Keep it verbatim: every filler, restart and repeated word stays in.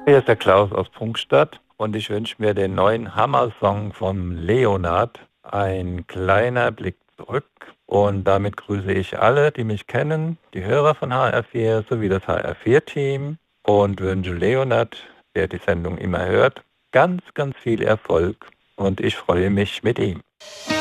Hier ist der Klaus aus Prunkstadt und ich wünsche mir den neuen Hammer-Song vom Leonard, Ein kleiner Blick zurück. Und damit grüße ich alle, die mich kennen, die Hörer von H R vier sowie das H R vier Team und wünsche Leonard, der die Sendung immer hört, ganz, ganz viel Erfolg und ich freue mich mit ihm.